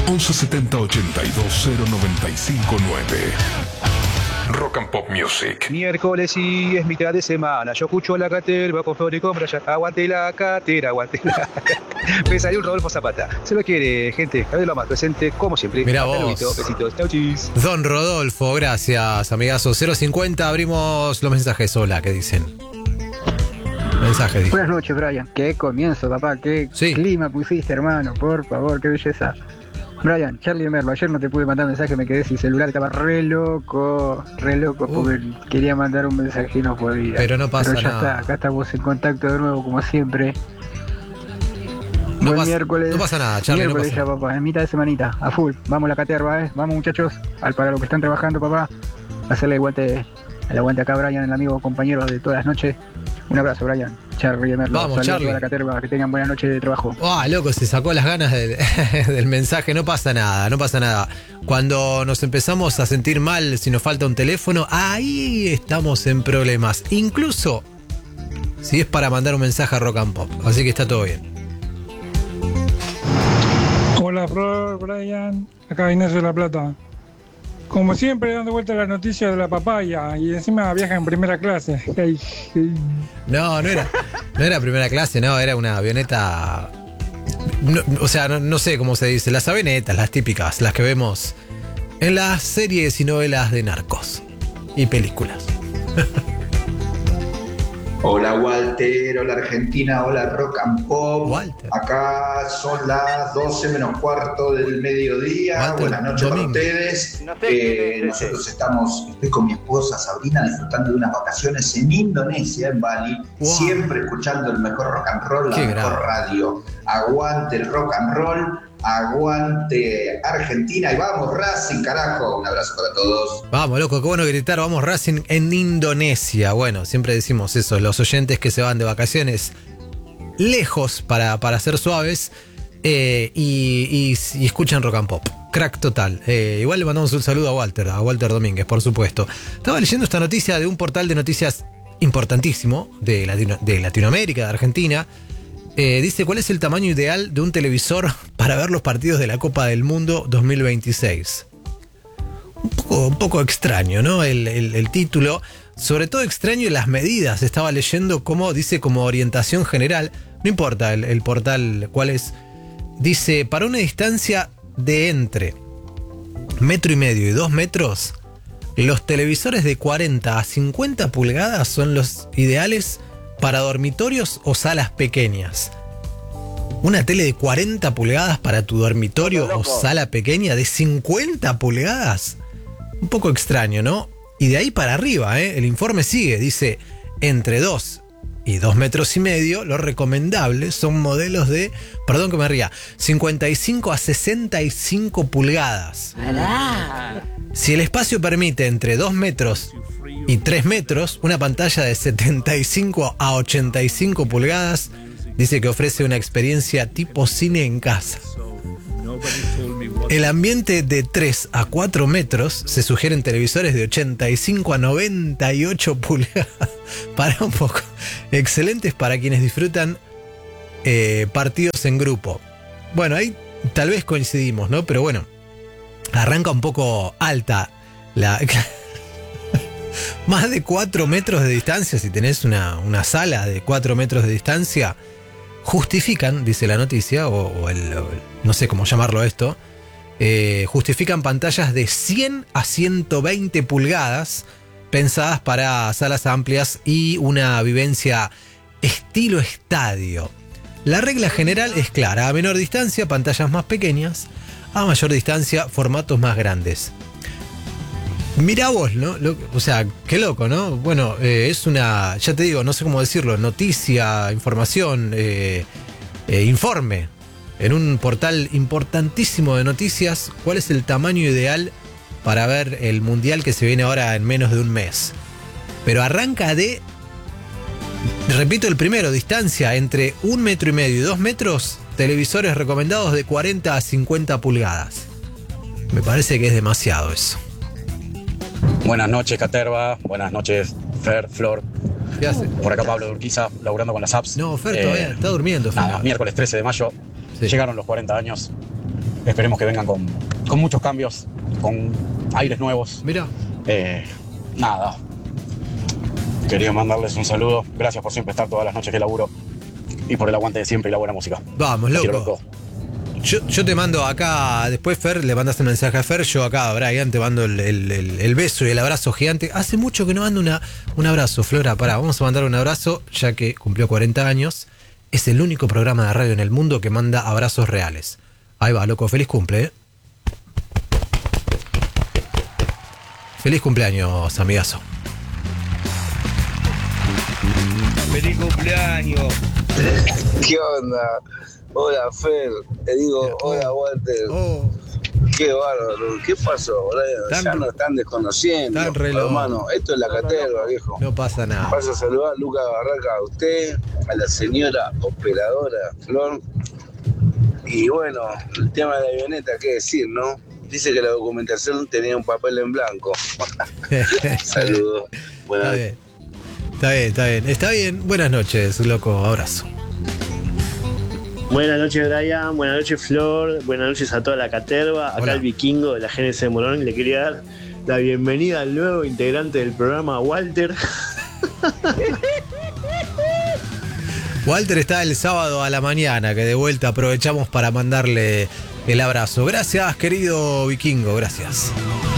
1170 82 0959. Rock and Pop Music. Miércoles y es mitad de semana. Yo escucho la caterva con flor y compra ya. Aguante la catera, aguante la. Me salió un Rodolfo Zapata. Se lo quiere, gente. Cada vez lo más presente, como siempre. Mirá vos. Saludito, besitos. Chau, chis. Don Rodolfo, gracias, amigazo. 050, abrimos los mensajes. Hola, ¿qué dicen? Mensaje, dice. Buenas noches, Brian. Qué comienzo, papá. Qué clima pusiste, hermano. Por favor, qué belleza. Brian, Charlie de Merlo, ayer no te pude mandar mensaje, me quedé sin celular, estaba re loco, porque quería mandar un mensaje y no podía. Pero no pasa Pero ya nada. está, acá estamos en contacto de nuevo, como siempre. Buen miércoles. No pasa nada, Charlie, miércoles no pasa ya, papá, en mitad de semanita, a full. Vamos a la caterva, vamos muchachos, para los que están trabajando, papá. Hacerle el aguante acá, Brian, el amigo, compañero de todas las noches. Un abrazo, Brian. Charlie de Merlo. Vamos, Charlie. A la caterva, que tengan buena noche de trabajo. Loco, se sacó las ganas del mensaje. No pasa nada, no pasa nada. Cuando nos empezamos a sentir mal, si nos falta un teléfono, ahí estamos en problemas. Incluso si es para mandar un mensaje a Rock and Pop. Así que está todo bien. Hola, Flor, Brian. Acá Inés de La Plata. Como siempre, dando vuelta la noticia de la papaya y encima viaja en primera clase. No era primera clase, no, era una avioneta. No sé cómo se dice, las avionetas, las típicas, las que vemos en las series y novelas de narcos y películas. Hola Walter, hola Argentina, hola Rock and Pop. Walter. Acá son las 12 menos cuarto del mediodía. Walter, buenas noches para domingo. ustedes. Nosotros estoy con mi esposa Sabrina disfrutando de unas vacaciones en Indonesia, en Bali. Wow. Siempre escuchando el mejor rock and roll, la Qué mejor grave. radio. Aguante el rock and roll, aguante Argentina y vamos Racing, carajo. Un abrazo para todos. Vamos, loco, qué bueno gritar, vamos Racing en Indonesia. Bueno, siempre decimos eso, los oyentes que se van de vacaciones lejos para ser suaves y escuchan Rock and Pop. Crack total. Igual le mandamos un saludo a Walter Domínguez, por supuesto. Estaba leyendo esta noticia de un portal de noticias importantísimo de Latinoamérica, de Argentina. Dice, ¿cuál es el tamaño ideal de un televisor para ver los partidos de la Copa del Mundo 2026? Un poco extraño, ¿no? El título. Sobre todo extraño las medidas. Estaba leyendo cómo dice como orientación general. No importa el portal cuál es. Dice, para una distancia de entre 1,5 metros y 2 metros, los televisores de 40 a 50 pulgadas son los ideales para dormitorios o salas pequeñas. Una tele de 40 pulgadas para tu dormitorio o sala pequeña de 50 pulgadas. Un poco extraño, ¿no? Y de ahí para arriba, el informe sigue. Dice, entre 2 y 2,5 metros, lo recomendable son modelos de, perdón que me ría, 55 a 65 pulgadas. Si el espacio permite entre 2 metros y 3 metros, una pantalla de 75 a 85 pulgadas dice que ofrece una experiencia tipo cine en casa. El ambiente de 3 a 4 metros se sugieren televisores de 85 a 98 pulgadas. Para un poco. Excelentes para quienes disfrutan partidos en grupo. Bueno, ahí tal vez coincidimos, ¿no? Pero bueno, arranca un poco alta la... Más de 4 metros de distancia, si tenés una sala de 4 metros de distancia, justifican, dice la noticia, o no sé cómo llamarlo esto, justifican pantallas de 100 a 120 pulgadas pensadas para salas amplias y una vivencia estilo estadio. La regla general es clara: a menor distancia, pantallas más pequeñas; a mayor distancia, formatos más grandes. Mirá vos, ¿no? O sea, qué loco, ¿no? Bueno, es una, ya te digo, no sé cómo decirlo, noticia, información, informe en un portal importantísimo de noticias. ¿Cuál es el tamaño ideal para ver el mundial que se viene ahora en menos de un mes? Pero arranca de, repito el primero, distancia entre 1,5 metros y 2 metros, televisores recomendados de 40 a 50 pulgadas. Me parece que es demasiado eso. Buenas noches, Caterva. Buenas noches, Fer, Flor. ¿Qué hace? Por acá Pablo de Urquiza, laburando con las apps. No, Fer todavía está durmiendo. Fer. Nada, miércoles 13 de mayo. Sí. Llegaron los 40 años. Esperemos que vengan con muchos cambios, con aires nuevos. Mira. Nada. Quería mandarles un saludo. Gracias por siempre estar todas las noches que laburo. Y por el aguante de siempre y la buena música. Vamos, Los quiero, loco. Yo te mando acá, después Fer, le mandaste un mensaje a Fer, yo acá, Brian, te mando el beso y el abrazo gigante. Hace mucho que no mando un abrazo, Flora, pará, vamos a mandar un abrazo, ya que cumplió 40 años. Es el único programa de radio en el mundo que manda abrazos reales. Ahí va, loco, feliz cumple, ¿eh? Feliz cumpleaños, amigazo. ¡Feliz cumpleaños! ¿Qué onda? Hola, Fer. Te digo, hola, Walter. Qué bárbaro. ¿Qué pasó, Brian? Ya nos están desconociendo. Hermano, esto es la caterva, viejo. No pasa nada. Paso a saludar a Lucas Barraca, a usted, a la señora operadora, Flor. Y bueno, el tema de la avioneta, qué decir, ¿no? Dice que la documentación tenía un papel en blanco. Saludos. Buenas noches. Está bien. Buenas noches, loco. Abrazo. Buenas noches, Brian. Buenas noches, Flor. Buenas noches a toda la caterva. Acá el vikingo de la GNC de Morón. Le quería dar la bienvenida al nuevo integrante del programa, Walter. Walter está el sábado a la mañana, que de vuelta aprovechamos para mandarle el abrazo. Gracias, querido vikingo. Gracias.